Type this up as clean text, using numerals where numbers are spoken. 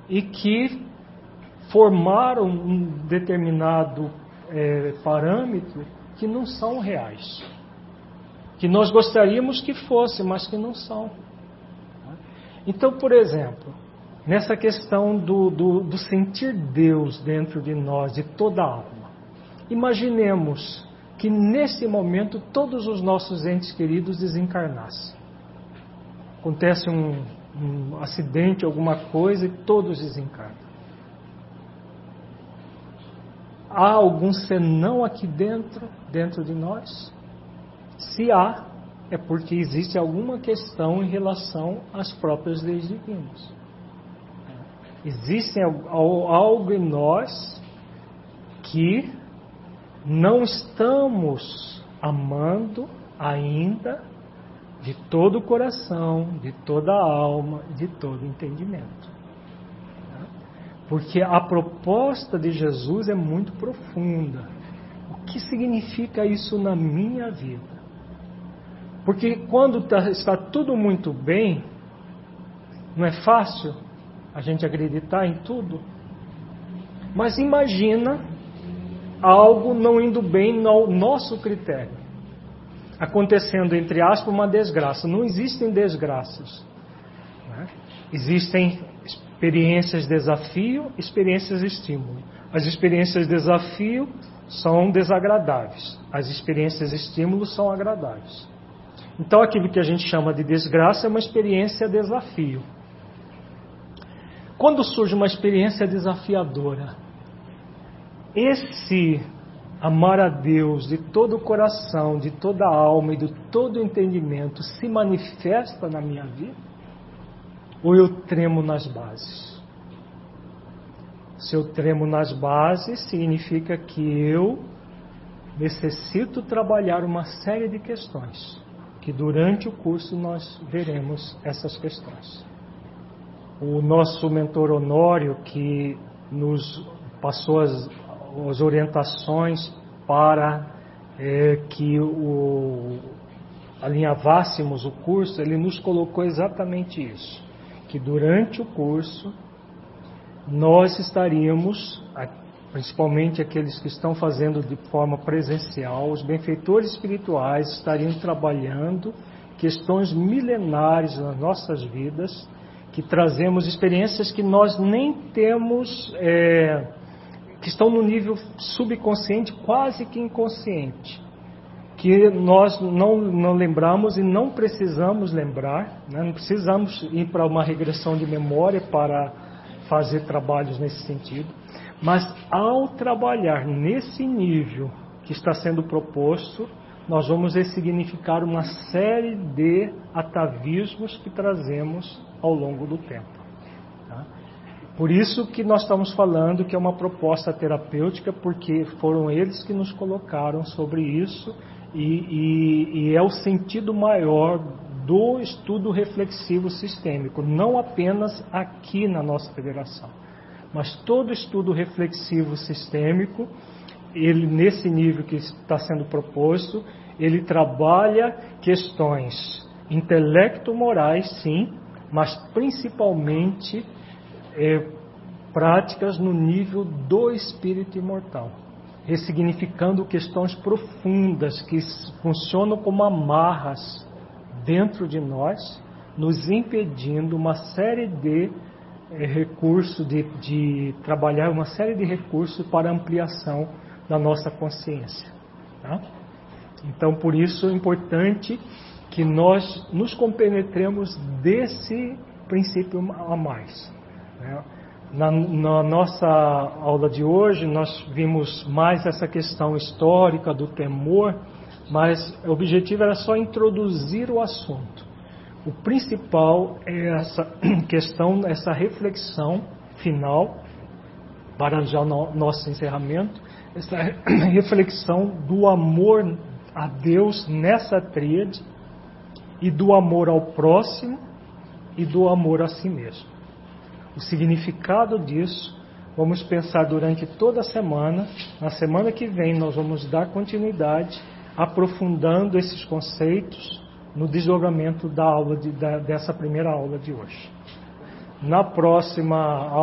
e que formaram um determinado parâmetro que não são reais, que nós gostaríamos que fosse, mas que não são. Então, por exemplo, nessa questão do sentir Deus dentro de nós, de toda a alma, imaginemos que nesse momento todos os nossos entes queridos desencarnassem. Acontece um acidente, alguma coisa, e todos desencarnam. Há algum senão aqui dentro de nós? Se há, é porque existe alguma questão em relação às próprias leis divinas. Existe algo em nós que não estamos amando ainda de todo o coração, de toda a alma, de todo o entendimento. Porque a proposta de Jesus é muito profunda. O que significa isso na minha vida? Porque quando está tudo muito bem, não é fácil a gente acreditar em tudo. Mas imagina algo não indo bem no nosso critério. Acontecendo, entre aspas, uma desgraça. Não existem desgraças. Né? Existem experiências de desafio, experiências de estímulo. As experiências de desafio são desagradáveis. As experiências de estímulo são agradáveis. Então, aquilo que a gente chama de desgraça é uma experiência desafio. Quando surge uma experiência desafiadora, esse amar a Deus de todo o coração, de toda a alma e de todo o entendimento se manifesta na minha vida? Ou eu tremo nas bases? Se eu tremo nas bases, significa que eu necessito trabalhar uma série de questões, que durante o curso nós veremos essas questões. O nosso mentor Honório, que nos passou as orientações para que alinhavássemos o curso, ele nos colocou exatamente isso, que durante o curso nós estaríamos, principalmente aqueles que estão fazendo de forma presencial, os benfeitores espirituais estariam trabalhando questões milenares nas nossas vidas, que trazemos experiências que nós nem temos, que estão no nível subconsciente, quase que inconsciente, que nós não lembramos e não precisamos lembrar, né? Não precisamos ir para uma regressão de memória para fazer trabalhos nesse sentido, mas ao trabalhar nesse nível que está sendo proposto, nós vamos ressignificar uma série de atavismos que trazemos ao longo do tempo. Tá? Por isso que nós estamos falando que é uma proposta terapêutica, porque foram eles que nos colocaram sobre isso e é o sentido maior do estudo reflexivo sistêmico, não apenas aqui na nossa federação, mas todo estudo reflexivo sistêmico, ele nesse nível que está sendo proposto, ele trabalha questões intelecto-morais, sim, mas principalmente práticas no nível do espírito imortal, ressignificando questões profundas que funcionam como amarras dentro de nós, nos impedindo uma série de recursos, de trabalhar uma série de recursos para ampliação da nossa consciência. Tá? Então, por isso é importante que nós nos compenetremos desse princípio a mais. Né? Na nossa aula de hoje, nós vimos mais essa questão histórica do temor, mas o objetivo era só introduzir o assunto. O principal é essa questão, essa reflexão final, para já o nosso encerramento, essa reflexão do amor a Deus nessa tríade, e do amor ao próximo e do amor a si mesmo. O significado disso, vamos pensar durante toda a semana. Na semana que vem nós vamos dar continuidade, aprofundando esses conceitos no desdobramento da aula dessa primeira aula de hoje. Na próxima aula,